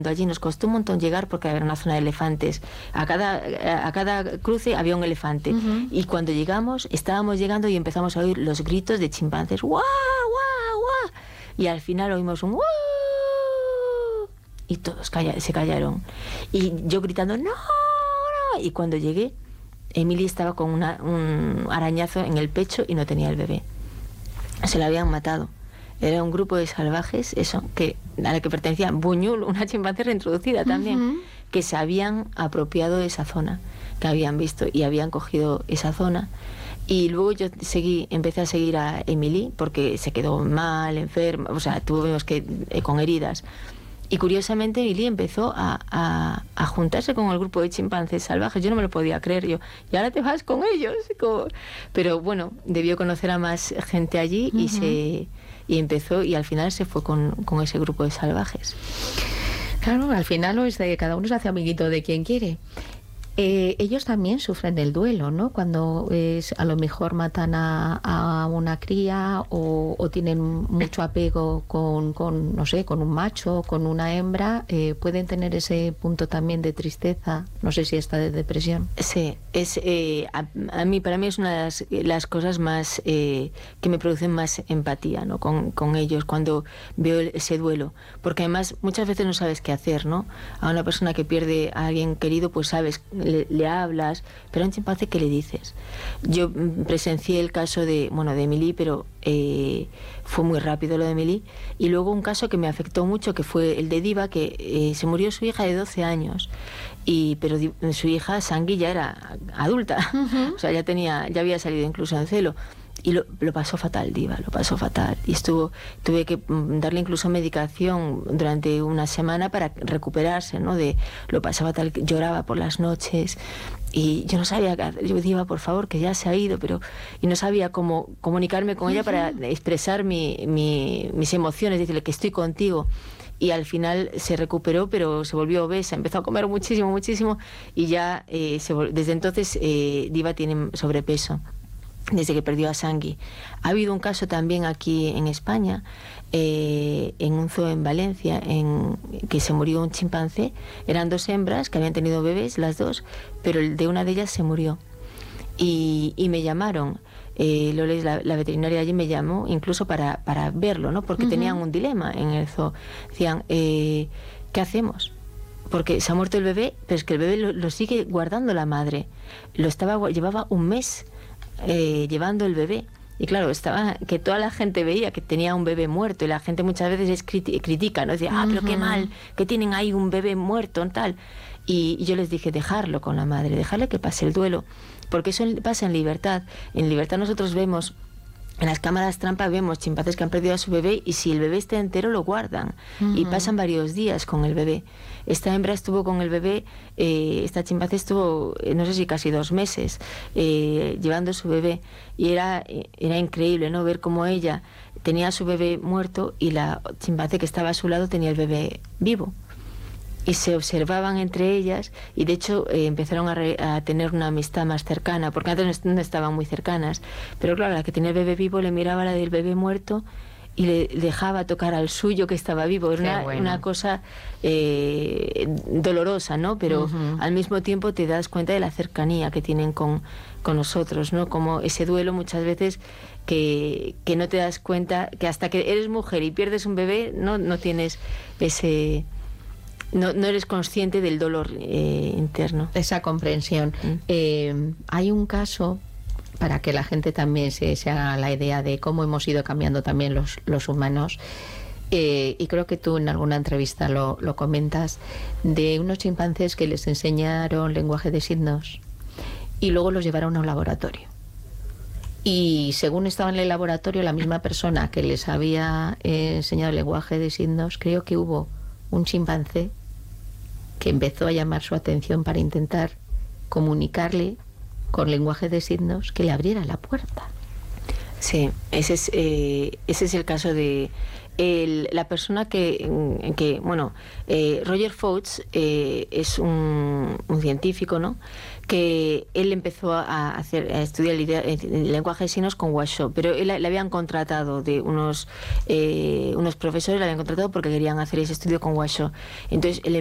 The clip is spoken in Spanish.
Allí nos costó un montón llegar porque era una zona de elefantes. A cada cruce había un elefante. Y cuando llegamos, estábamos llegando y empezamos a oír los gritos de chimpancés. ¡Guau, guau, guau! Y al final oímos un ¡guau! Y todos se callaron. Y yo gritando ¡no, no! Y cuando llegué, Emily estaba con un arañazo en el pecho y no tenía el bebé. Se la habían matado. Era un grupo de salvajes, a la que pertenecía Buñuel, una chimpancé reintroducida también, que se habían apropiado de esa zona, que habían visto y habían cogido esa zona. Y luego yo empecé a seguir a Emily porque se quedó mal, enferma, o sea, tuvimos que con heridas. Y curiosamente Emily empezó a juntarse con el grupo de chimpancés salvajes. Yo no me lo podía creer. Yo, y ahora te vas con ellos. Pero bueno, debió conocer a más gente allí y empezó, y al final se fue con ese grupo de salvajes. Claro, al final cada uno se hace amiguito de quien quiere. Ellos también sufren el duelo, ¿no? Cuando a lo mejor matan a una cría o tienen mucho apego con no sé, con un macho, con una hembra, pueden tener ese punto también de tristeza, no sé si está de depresión. Sí, para mí es una de las cosas más que me producen más empatía, ¿no? Con ellos cuando veo ese duelo, porque además muchas veces no sabes qué hacer, ¿no? A una persona que pierde a alguien querido, pues sabes, le hablas, pero a un chimpancé, ¿qué le dices? Yo presencié el caso de Emily, pero fue muy rápido lo de Emily, y luego un caso que me afectó mucho, que fue el de Diva, que se murió su hija de 12 años, pero su hija, Sangui, ya era adulta, o sea, ya había salido incluso en celo. Y lo pasó fatal, Diva, lo pasó fatal. Y tuve que darle incluso medicación durante una semana para recuperarse, ¿no? Lo pasaba fatal, lloraba por las noches. Y yo no sabía qué hacer. Yo Diva, por favor, que ya se ha ido, y no sabía cómo comunicarme con ella para expresar mis emociones, decirle que estoy contigo. Y al final se recuperó, pero se volvió obesa, empezó a comer muchísimo, muchísimo, y ya desde entonces Diva tiene sobrepeso, desde que perdió a Sangui. Ha habido un caso también aquí en España, en un zoo en Valencia, que se murió un chimpancé. Eran 2 hembras que habían tenido bebés, las 2, pero de una de ellas se murió. Y me llamaron, Loles, la veterinaria de allí me llamó incluso para verlo, ¿no? Porque tenían un dilema en el zoo. Decían, ¿qué hacemos? Porque se ha muerto el bebé, pero es que el bebé lo sigue guardando la madre. Llevaba un mes llevando el bebé, y claro, que toda la gente veía que tenía un bebé muerto, y la gente muchas veces critica, ¿no? Decía, pero qué mal, que tienen ahí un bebé muerto, tal. Y yo les dije, dejarlo con la madre, dejarle que pase el duelo, porque eso pasa en libertad. En libertad nosotros vemos, en las cámaras trampa vemos chimpancés que han perdido a su bebé, y si el bebé está entero lo guardan, y pasan varios días con el bebé. Esta hembra estuvo con el bebé, esta chimpancé estuvo, no sé si casi 2 meses, llevando su bebé, y era increíble, ¿no? Ver cómo ella tenía a su bebé muerto y la chimpancé que estaba a su lado tenía el bebé vivo. Y se observaban entre ellas, y de hecho empezaron a tener una amistad más cercana, porque antes no estaban muy cercanas, pero claro, la que tenía el bebé vivo le miraba a la del bebé muerto y le dejaba tocar al suyo que estaba vivo. Era una cosa dolorosa, ¿no? Pero al mismo tiempo te das cuenta de la cercanía que tienen con nosotros, ¿no? Como ese duelo muchas veces que no te das cuenta, que hasta que eres mujer y pierdes un bebé no tienes ese... No eres consciente del dolor interno. Esa comprensión. Hay un caso, para que la gente también se haga la idea de cómo hemos ido cambiando también los humanos, y creo que tú en alguna entrevista lo comentas, de unos chimpancés que les enseñaron lenguaje de signos y luego los llevaron a un laboratorio. Y según estaba en el laboratorio, la misma persona que les había enseñado el lenguaje de signos, creo que hubo un chimpancé que empezó a llamar su atención para intentar comunicarle con lenguaje de signos que le abriera la puerta. Sí, ese es el caso de la persona bueno, Roger Fouts es un científico, ¿no? Que él empezó a estudiar el lenguaje de signos con Washoe, pero le habían contratado de unos profesores, le habían contratado porque querían hacer ese estudio con Washoe. Entonces él